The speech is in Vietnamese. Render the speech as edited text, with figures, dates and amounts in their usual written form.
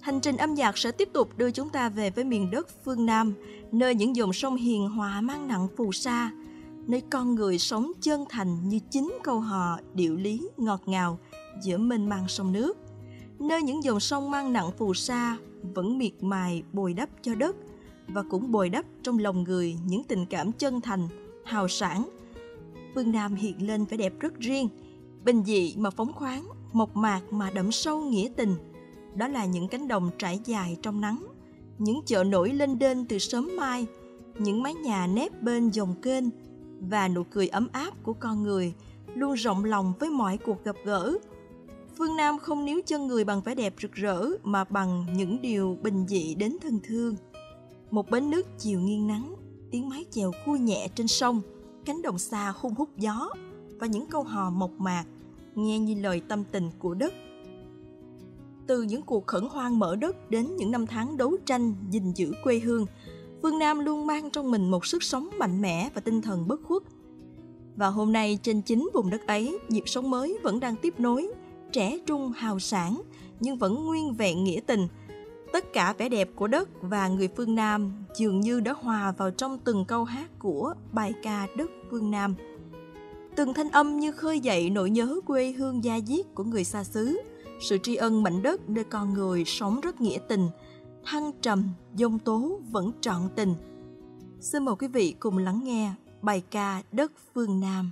Hành trình âm nhạc sẽ tiếp tục đưa chúng ta về với miền đất phương Nam, nơi những dòng sông hiền hòa mang nặng phù sa, nơi con người sống chân thành như chính câu hò điệu lý ngọt ngào giữa mênh mang sông nước, nơi những dòng sông mang nặng phù sa vẫn miệt mài bồi đắp cho đất và cũng bồi đắp trong lòng người những tình cảm chân thành, hào sảng. Phương Nam hiện lên vẻ đẹp rất riêng, bình dị mà phóng khoáng, mộc mạc mà đậm sâu nghĩa tình. Đó là những cánh đồng trải dài trong nắng, những chợ nổi lênh đênh từ sớm mai, những mái nhà nép bên dòng kênh và nụ cười ấm áp của con người luôn rộng lòng với mọi cuộc gặp gỡ. Phương Nam không níu chân người bằng vẻ đẹp rực rỡ mà bằng những điều bình dị đến thân thương. Một bến nước chiều nghiêng nắng, tiếng mái chèo khui nhẹ trên sông, cánh đồng xa hun hút gió và những câu hò mộc mạc nghe như lời tâm tình của đất. Từ những cuộc khẩn hoang mở đất đến những năm tháng đấu tranh gìn giữ quê hương, Phương Nam luôn mang trong mình một sức sống mạnh mẽ và tinh thần bất khuất. Và hôm nay trên chính vùng đất ấy, nhịp sống mới vẫn đang tiếp nối, trẻ trung hào sảng nhưng vẫn nguyên vẹn nghĩa tình. Tất cả vẻ đẹp của đất và người phương Nam dường như đã hòa vào trong từng câu hát của bài ca đất phương Nam. Từng thanh âm như khơi dậy nỗi nhớ quê hương da diết của người xa xứ, sự tri ân mảnh đất nơi con người sống rất nghĩa tình, thăng trầm, giông tố vẫn trọn tình. Xin mời quý vị cùng lắng nghe bài ca đất phương Nam.